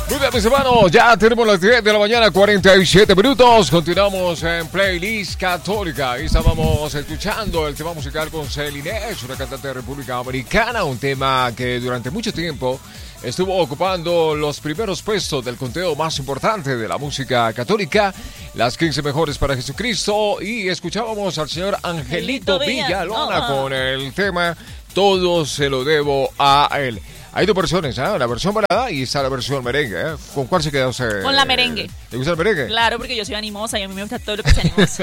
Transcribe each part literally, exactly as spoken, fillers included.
Muy bien, mis hermanos, ya tenemos las diez de la mañana, cuarenta y siete minutos. Continuamos en Playlist Católica. Y estábamos escuchando el tema musical con Celine Inés, una cantante de República Dominicana. Un tema que durante mucho tiempo estuvo ocupando los primeros puestos del conteo más importante de la música católica, las quince mejores para Jesucristo. Y escuchábamos al señor Angelito Villalona oh. con el tema Todo se lo debo a él. Hay dos versiones, ¿eh? La versión balada y está la versión merengue, ¿eh? ¿Con cuál se queda usted? Con la merengue. ¿Le gusta el merengue? Claro, porque yo soy animosa y a mí me gusta todo lo que sea animoso.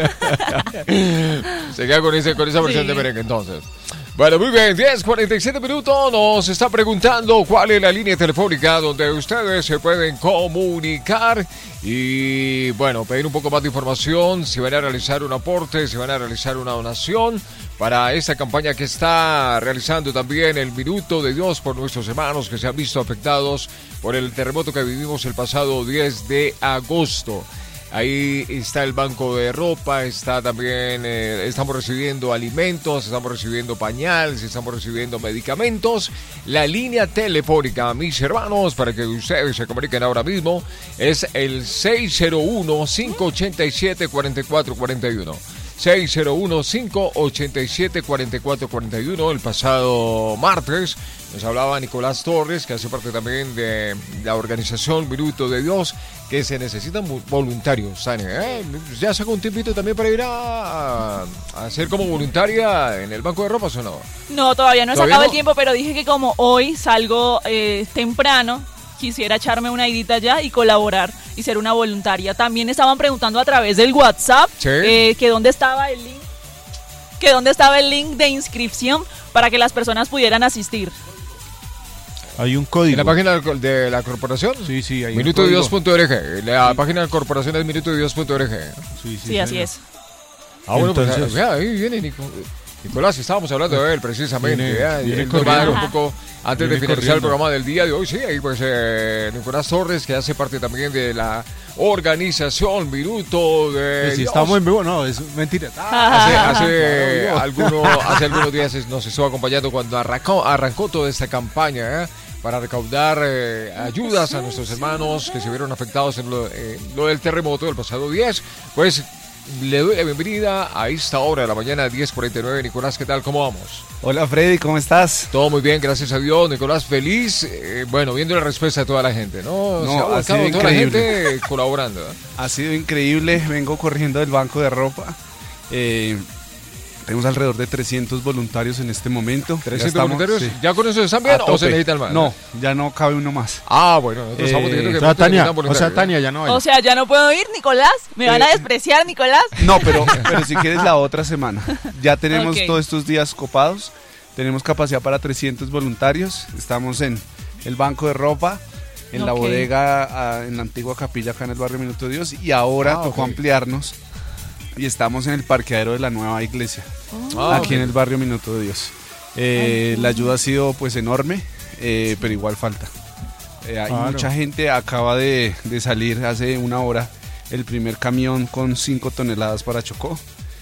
Se queda con, ese, con esa versión sí. de merengue, entonces. Bueno, muy bien, diez cuarenta y siete minutos. Nos está preguntando cuál es la línea telefónica donde ustedes se pueden comunicar y, bueno, pedir un poco más de información, si van a realizar un aporte, si van a realizar una donación para esta campaña que está realizando también el Minuto de Dios por nuestros hermanos que se han visto afectados por el terremoto que vivimos el pasado diez de agosto. Ahí está el banco de ropa, está también, eh, estamos recibiendo alimentos, estamos recibiendo pañales, estamos recibiendo medicamentos. La línea telefónica, mis hermanos, para que ustedes se comuniquen ahora mismo, es el seis cero uno, cinco ocho siete, cuatro cuatro cuatro uno. seis cero uno, cinco ocho siete, cuatro cuatro cuatro uno. El pasado martes nos hablaba Nicolás Torres, que hace parte también de la organización Minuto de Dios, que se necesitan voluntarios, Tania. ¿eh? ¿Ya sacó un tiempito también para ir a, a hacer como voluntaria en el banco de ropas o no? No, todavía no he ¿Todavía sacado no? el tiempo, pero dije que como hoy salgo eh, temprano, quisiera echarme una idita ya y colaborar y ser una voluntaria. También estaban preguntando a través del WhatsApp ¿Sí? eh, que dónde estaba el link, que dónde estaba el link de inscripción para que las personas pudieran asistir. Hay un código. ¿En la página de la corporación? Sí, sí, hay minuto de dios punto org. La sí. página de la corporación es minuto de dios punto org. Sí, sí, sí así es. Ah, bueno, entonces, pues ya, ahí viene Nico, Nicolás, estábamos hablando de él precisamente. Viene, ya, viene él nos va a dar un Ajá. poco antes Viene de finalizar corriendo. el programa del día de hoy. Sí, ahí pues eh, Nicolás Torres, que hace parte también de la organización Minuto de Si Dios. estamos en vivo, no, es mentira. Hace, hace, Claro. alguno, hace algunos días nos estuvo acompañando cuando arrancó, arrancó toda esta campaña, ¿eh? Para recaudar eh, ayudas a nuestros hermanos que se vieron afectados en lo, eh, lo del terremoto del pasado diez. Pues le doy la bienvenida a esta hora de la mañana, diez cuarenta y nueve. Nicolás, ¿qué tal? ¿Cómo vamos? Hola Freddy, ¿cómo estás? Todo muy bien, gracias a Dios. Nicolás, feliz. Eh, bueno, viendo la respuesta de toda la gente, ¿no? No, Se ha ha volcado sido toda la increíble. gente colaborando, ¿eh? Ha sido increíble, vengo corriendo del banco de ropa. Eh, tenemos alrededor de trescientos voluntarios en este momento. trescientos Ya estamos, voluntarios. sí, ¿Ya con eso están bien a o se tope. necesitan más? No, ya no cabe uno más. Ah, bueno, nosotros Eh, estamos diciendo que O sea, no Tania, necesitan o sea, voluntarios, ¿eh? Tania ya no vaya. O sea, ya no puedo ir, Nicolás. ¿Me van a Eh, despreciar, Nicolás? No, pero, pero si quieres la otra semana. Ya tenemos Ok. todos estos días copados. Tenemos capacidad para trescientos voluntarios. Estamos en el banco de ropa, en la Ok. bodega, ah, en la antigua capilla acá en el barrio Minuto de Dios. Y ahora Ah, tocó ok. ampliarnos y estamos en el parqueadero de la nueva iglesia. Ah, aquí ok. en el barrio Minuto de Dios. Eh, la ayuda ha sido pues enorme, eh, pero igual falta. Eh, hay Claro. mucha gente, acaba de, de salir hace una hora el primer camión con cinco toneladas para Chocó.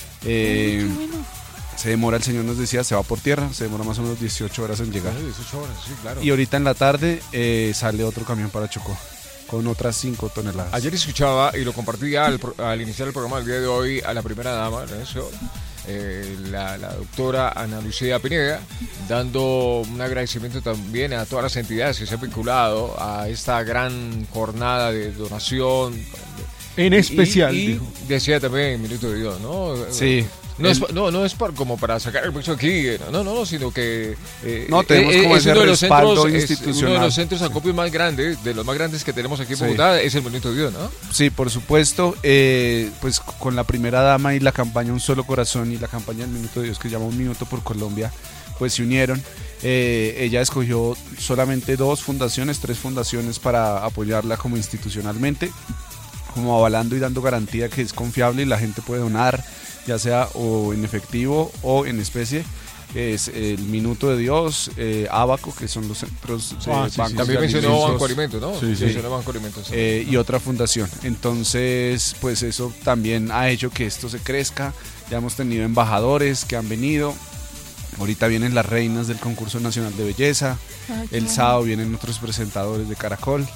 Eh, se demora, el señor nos decía, se va por tierra, se demora más o menos dieciocho horas en llegar. Ah, dieciocho horas, sí, claro. Y ahorita en la tarde eh, sale otro camión para Chocó con otras cinco toneladas. Ayer escuchaba y lo compartía al, pro- al iniciar el programa del día de hoy a la primera dama, ¿no? eh, la, la doctora Ana Lucía Pineda, dando un agradecimiento también a todas las entidades que se han vinculado a esta gran jornada de donación. En especial, y, y dijo. decía también Minuto de Dios, ¿no? Sí. No es, El- no, no es por, como para sacar el pecho aquí, no, no, no, sino que eh, No, tenemos eh, como es ese uno de los respaldo centros, es institucional. uno de los centros acopios más grandes, de los más grandes que tenemos aquí en Sí. Bogotá, es el Minuto de Dios, ¿no? Sí, por supuesto, eh, pues con la primera dama y la campaña Un Solo Corazón y la campaña del Minuto de Dios que se llama Un Minuto por Colombia, pues se unieron. Eh, ella escogió solamente dos fundaciones, tres fundaciones para apoyarla como institucionalmente, como avalando y dando garantía que es confiable y la gente puede donar, ya sea o en efectivo o en especie. Es el Minuto de Dios, eh, Abaco, que son los centros eh, Ah, sí, sí, bancos También de mencionó alimentos. Banco Alimentos, ¿no? Sí, sí. Mencionó Banco Alimentos. Eh, y otra fundación. Entonces, pues eso también ha hecho que esto se crezca. Ya hemos tenido embajadores que han venido. Ahorita vienen las reinas del concurso nacional de belleza. Ay, qué El bueno. sábado vienen otros presentadores de Caracol.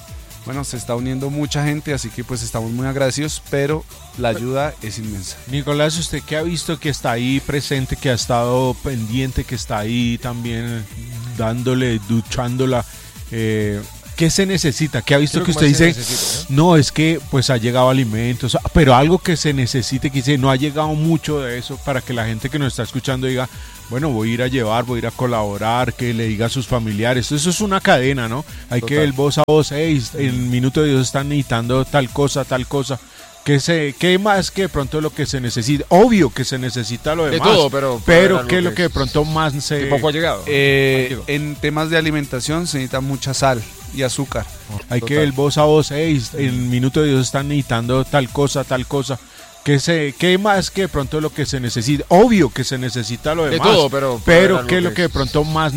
bueno, se está uniendo mucha gente, así que pues estamos muy agradecidos, pero la ayuda es inmensa. Nicolás, usted que ha visto que está ahí presente, que ha estado pendiente, que está ahí también dándole, duchándola, eh, ¿qué se necesita? ¿Qué ha visto Creo que que usted más se dice? necesita, No, es que pues ha llegado alimentos, pero algo que se necesite, que dice, no ha llegado mucho de eso para que la gente que nos está escuchando diga, bueno, voy a ir a llevar, voy a ir a colaborar, que le diga a sus familiares. Eso es una cadena, ¿no? Hay Total. que el voz a voz, hey, en Minuto de Dios están necesitando tal cosa, tal cosa. ¿Qué, se, ¿Qué más que de pronto lo que se necesita? Obvio que se necesita lo De demás. todo, pero- pero pero ¿qué es algo lo que que de es- pronto más se... Que poco ha llegado. Eh, Digo. en temas de alimentación se necesita mucha sal y azúcar. Hay Total. que el voz a voz, hey, en Minuto de Dios están necesitando tal cosa, tal cosa. ¿Qué, se, ¿Qué más que de pronto lo que se necesita? Obvio que se necesita lo De demás. todo, pero- pero pero ¿qué es algo lo que que de es- pronto más